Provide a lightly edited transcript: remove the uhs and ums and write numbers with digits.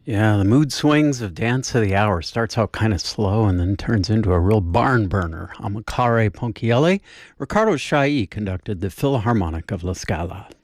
Yeah, the mood swings of Dance of the Hour starts out kind of slow and then turns into a real barn burner. Amicare Ponchielli, Riccardo Chailly conducted the Philharmonic of La Scala.